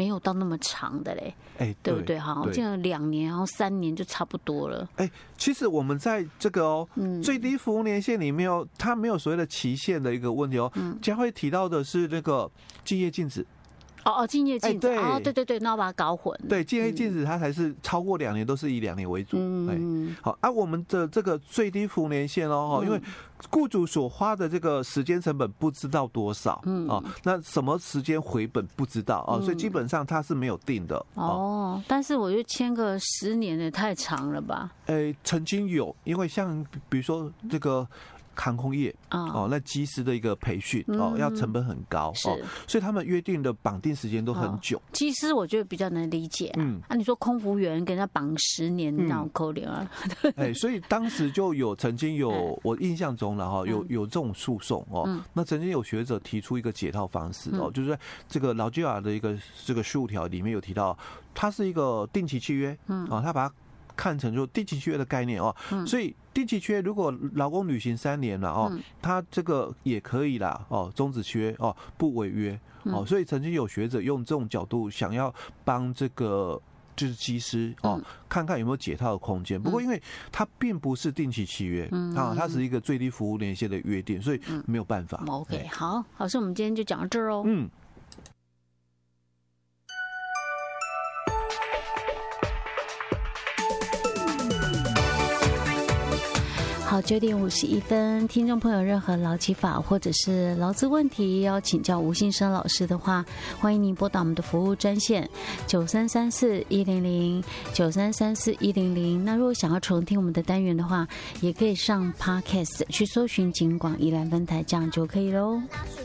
没有到那么长的嘞，对不对？好像这样2年，然后3年就差不多了。 其实我们在这个最低服务年限里面它没有所谓的期限的一个问题将会提到的是那个竞业禁止。 竞业禁止，对，那我把它搞混。 对，竞业禁止它才是超过2年，都是以2年为主。好我们的这个最低服务年限因为雇主所花的这个时间成本不知道多少，那什么时间回本不知道所以基本上它是没有定的。 但是我觉得签个10年也太长了吧？ 曾经有，因为像比如说这个。航空业那机师的一个培训要成本很高所以他们约定的绑定时间都很久。 机师我觉得比较能理解你说空服员给人家绑10年，那种可怜啊。 所以当时就曾经有我印象中了有这种诉讼那曾经有学者提出一个解套方式就是在这个劳基法的一个这个15条里面有提到，它是一个定期契约他把它看成就定期契约的概念所以定期契约如果劳工履行3年了他这个也可以啦终止契约不违约所以曾经有学者用这种角度想要帮这个就是机师看看有没有解套的空间。不过因为它并不是定期契约它是一个最低服务年限的约定，所以没有办法。 OK， 好，老师，我们今天就讲到这儿哦。好，9点51分，听众朋友任何劳基法或者是劳资问题要请教吴信生老师的话，欢迎您拨打我们的服务专线9334-100 9334-100。那如果想要重听我们的单元的话，也可以上 Podcast 去搜寻警广宜兰分台，这样就可以咯。